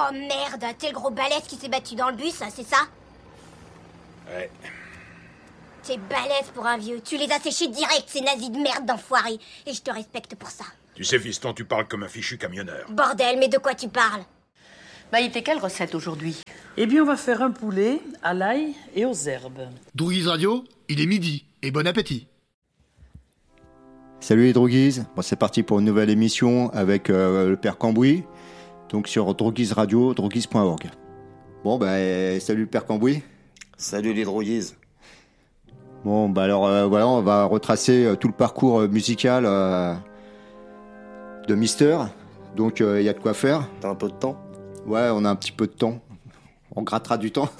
Oh merde, t'es le gros balèze qui s'est battu dans le bus, c'est ça? Ouais. T'es balèze pour un vieux. Tu les as séchés direct, ces nazis de merde d'enfoirés. Et je te respecte pour ça. Tu sais, fiston, tu parles comme un fichu camionneur. Bordel, mais de quoi tu parles? Bah, il était quelle recette aujourd'hui? Eh bien, on va faire un poulet à l'ail et aux herbes. Droguise Radio, il est midi, et bon appétit. Salut les droguises, bon, c'est parti pour une nouvelle émission avec le père Cambouis, donc sur Droguise Radio, droguise.org. Bon, salut le père Cambouis. Salut les droguises. Bon, alors voilà, on va retracer tout le parcours musical de Mister, donc il y a de quoi faire. T'as un peu de temps? Ouais, on a un petit peu de temps, on grattera du temps.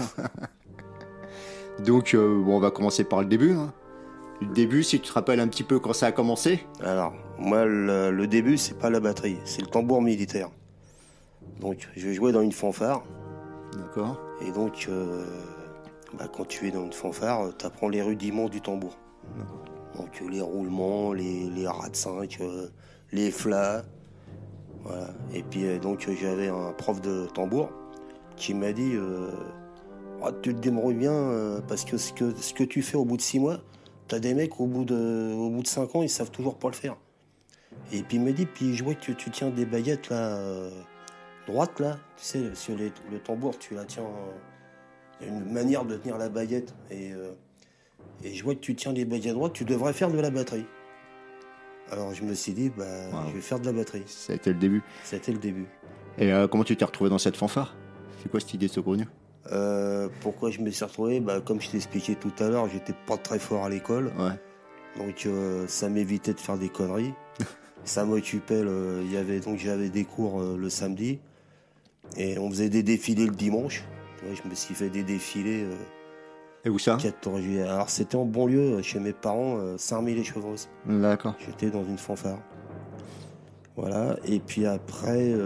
Donc on va commencer par le début, hein. Le début, si tu te rappelles un petit peu quand ça a commencé. Alors, moi, le début, c'est pas la batterie, c'est le tambour militaire. Donc, je jouais dans une fanfare. D'accord. Et donc, quand tu es dans une fanfare, t'apprends les rudiments du tambour. D'accord. Donc, les roulements, les rats de 5, les flats. Voilà. Et puis, donc, j'avais un prof de tambour qui m'a dit tu te débrouilles bien, parce que ce que tu fais au bout de 6 mois, t'as des mecs au bout de 5 ans, ils savent toujours pas le faire. Et puis il me dit, puis je vois que tu tiens des baguettes là, droites là, tu sais, sur le tambour, tu la tiens. Il y a une manière de tenir la baguette. Et je vois que tu tiens les baguettes droites, tu devrais faire de la batterie. Alors je me suis dit, wow. Je vais faire de la batterie. C'était le début. C'était le début. Et comment tu t'es retrouvé dans cette fanfare? C'est quoi cette idée saugrenue? Pourquoi je me suis retrouvé, comme je t'ai expliqué tout à l'heure, j'étais pas très fort à l'école. Ouais. Donc ça m'évitait de faire des conneries. Ça m'occupait, j'avais des cours le samedi. Et on faisait des défilés le dimanche. Ouais, je me suis fait des défilés. Et où ça? 14 juillet. Alors c'était en banlieue, chez mes parents, Saint-Remy-les-Chevreuse. D'accord. J'étais dans une fanfare. Voilà. Et puis après...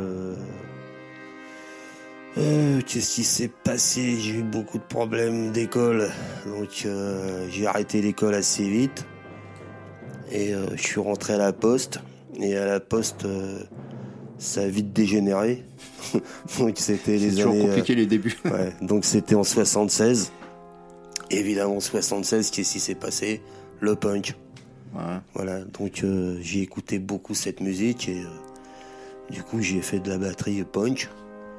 qu'est-ce qui s'est passé? J'ai eu beaucoup de problèmes d'école. Donc j'ai arrêté l'école assez vite. Et je suis rentré à la poste. Et à la poste, ça a vite dégénéré. Donc c'était les toujours années... compliqué les débuts. Ouais, donc c'était en 76. Évidemment, en 76, qu'est-ce qui s'est passé? Le punk. Ouais. Voilà, donc j'ai écouté beaucoup cette musique. Et du coup, j'ai fait de la batterie punk.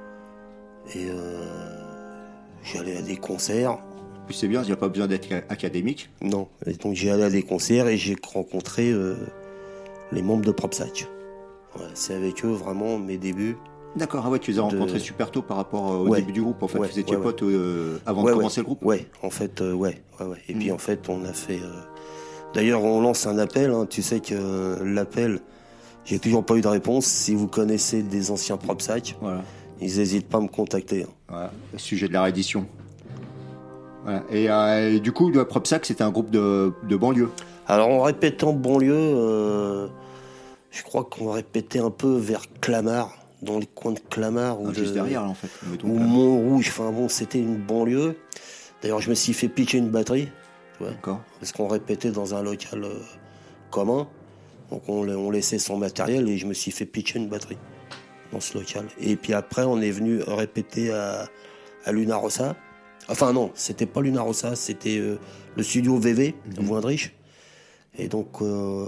Et j'allais à des concerts. Puis c'est bien, il n'y a pas besoin d'être académique. Non, et donc j'ai allé à des concerts et j'ai rencontré les membres de Propsac. Ouais, c'est avec eux vraiment mes débuts. D'accord, ah ouais, tu les as rencontrés super tôt par rapport au début du groupe. En fait, vous étiez potes avant de commencer le groupe. Ouais, en fait, ouais. Et puis en fait, on a fait... D'ailleurs, on lance un appel, hein. Tu sais que l'appel, j'ai toujours pas eu de réponse. Si vous connaissez des anciens Propsac, voilà. Ils n'hésitent pas à me contacter. Voilà, le sujet de la réédition. Voilà. Et du coup, le Propsac, c'était un groupe de banlieue. Alors, on répétait en banlieue, je crois qu'on répétait un peu vers Clamart, dans les coins de Clamart. Juste derrière, là, en fait. Ou Montrouge, enfin bon, c'était une banlieue. D'ailleurs, je me suis fait pitcher une batterie, tu vois. D'accord. Parce qu'on répétait dans un local commun. Donc, on laissait son matériel et je me suis fait pitcher une batterie dans ce local. Et puis après, on est venu répéter à Luna Rossa. Enfin non, c'était pas Luna Rossa, c'était le studio VV, à Voindrich. Et donc,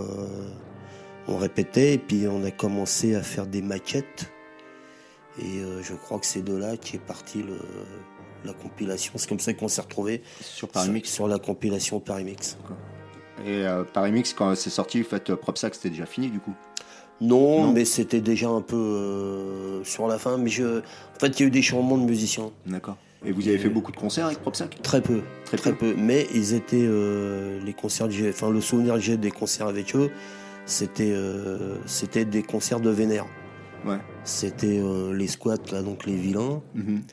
on répétait, et puis on a commencé à faire des maquettes. Et je crois que c'est de là qu'est partie la compilation. C'est comme ça qu'on s'est retrouvés sur la compilation Parimix. Et Parimix, quand c'est sorti, en fait, Propsac, c'était déjà fini, du coup? Non, mais c'était déjà un peu sur la fin. Mais en fait, il y a eu des changements de musiciens. D'accord. Et vous avez fait beaucoup de concerts avec Propsac? Très peu. Mais ils étaient les concerts le souvenir que j'ai des concerts avec eux, c'était des concerts de vénère. Ouais. C'était les squats là, donc les vilains.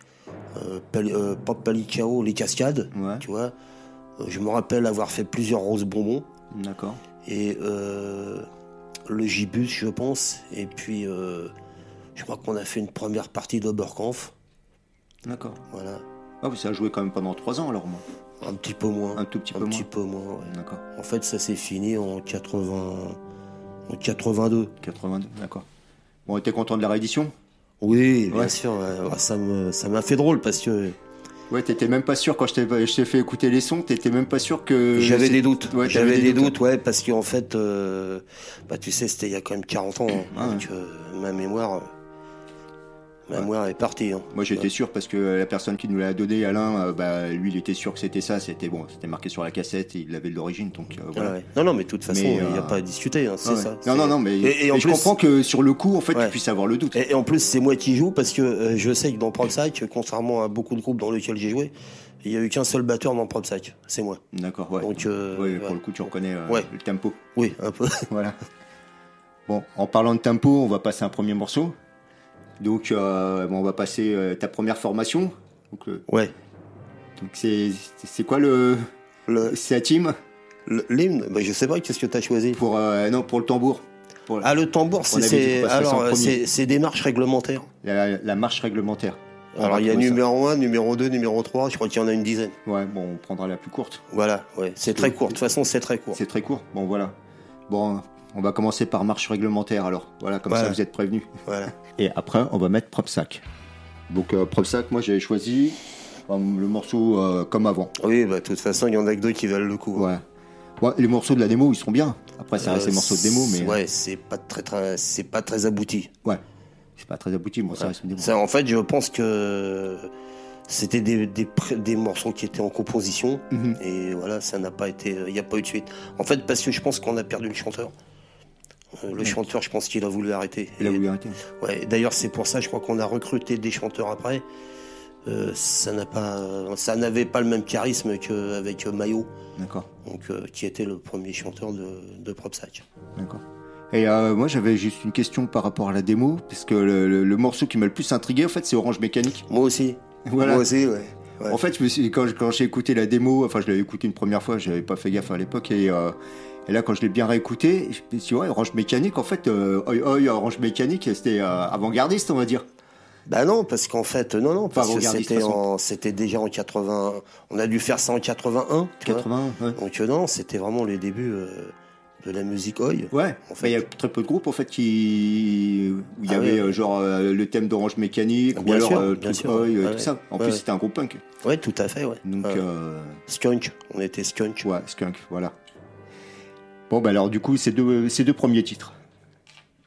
Pop Palicao, les cascades. Ouais. Tu vois. Je me rappelle avoir fait plusieurs roses bonbons. D'accord. Et le Gibus, je pense. Et puis, je crois qu'on a fait une première partie d'Oberkampf. D'accord. Voilà. Ah, ça a joué quand même pendant 3 ans, alors, moi. Un petit peu moins. Un tout petit peu moins. Un petit peu moins, ouais. D'accord. En fait, ça s'est fini en 82. 82, d'accord. Bon, t'es content de la réédition? Oui, bien Ouais. sûr. Ça m'a fait drôle parce que Ouais, t'étais même pas sûr quand je t'ai fait écouter les sons, t'étais même pas sûr que. j'avais des doutes. Ouais, J'avais t'avais des doutes, ouais, parce qu'en fait, tu sais, c'était il y a quand même 40 ans. Hein. Ah, Donc, ma mémoire est partie. Hein. Moi j'étais sûr parce que la personne qui nous l'a donné, Alain, lui il était sûr que c'était ça, c'était marqué sur la cassette, il avait de l'origine, donc voilà. Ouais. Non, mais de toute façon, Mais, il n'y a pas à discuter, hein, c'est Ouais. ça. Non, mais, Et en mais je plus- comprends que sur le coup, en fait, Ouais. tu puisses avoir le doute. Et en plus, c'est moi qui joue parce que je sais que dans PropSac, contrairement à beaucoup de groupes dans lesquels j'ai joué, il n'y a eu qu'un seul batteur dans PropSac, c'est moi. D'accord, ouais. Donc, Ouais, pour ouais. le coup, tu reconnais Ouais. le tempo. Oui, un peu. Voilà. Bon, en parlant de tempo, on va passer un premier morceau. Donc, on va passer ta première formation. Ouais. Donc c'est quoi c'est la team L'hymne, je sais pas, qu'est-ce que tu as choisi pour le tambour. Ah, le tambour, On avait dit qu'on passerait ça en premier. c'est des marches réglementaires. La marche réglementaire. Alors, il y a numéro 1, numéro 2, numéro 3, je crois qu'il y en a une dizaine. Ouais, bon, on prendra la plus courte. Voilà, ouais, c'est très court. De toute façon, c'est très court. C'est très court. Bon, voilà. Bon, on va commencer par marche réglementaire alors. Voilà, comme ça Voilà. vous êtes prévenus. Voilà. Et après, on va mettre PropSac. Donc, PropSac, moi j'avais choisi le morceau comme avant. Oui, de toute façon, il y en a que deux qui valent le coup. Ouais. Ouais, les morceaux de la démo, ils sont bien. Après, ça reste les morceaux de démo, mais. Ouais, c'est pas très abouti. Ouais. C'est pas très abouti, moi, ça reste une démo. Ça, en fait, je pense que c'était des morceaux qui étaient en composition. Mhm. Et voilà, ça n'a pas été. Il n'y a pas eu de suite. En fait, parce que je pense qu'on a perdu le chanteur. Le chanteur, je pense qu'il a voulu arrêter. Il a voulu arrêter. Ouais, d'ailleurs, c'est pour ça, je crois qu'on a recruté des chanteurs après. Ça n'avait pas le même charisme qu'avec Mayo, D'accord. donc qui était le premier chanteur de PropSac. D'accord. Et moi, j'avais juste une question par rapport à la démo, parce que le morceau qui m'a le plus intrigué, en fait, c'est Orange Mécanique. Moi aussi. Voilà. Moi aussi, ouais. Ouais. En fait, quand j'ai écouté la démo, enfin, je l'avais écouté une première fois, j'avais pas fait gaffe à l'époque, et là, quand je l'ai bien réécouté, je me suis dit, ouais, Orange Mécanique, en fait, Orange Mécanique, c'était avant-gardiste, on va dire. Bah non, parce qu'en fait, non, parce que avant-gardiste, de toute façon. c'était déjà en 80. On a dû faire ça en 81. tu vois. 80, ouais. Donc non, c'était vraiment les débuts de la musique Oi. Ouais, En mais il y fait. a très peu de groupes en fait où il y Ah avait ouais. le thème d'Orange Mécanique ou Bien alors sûr, le bien truc sûr. Oi, Ouais, tout ça. En ouais, plus, ouais. c'était un groupe punk. Ouais, tout à fait, ouais. Donc, Ouais. Skunk, on était Skunk. ouais, Skunk, voilà. Bon, bah alors, du coup, ces deux premiers titres.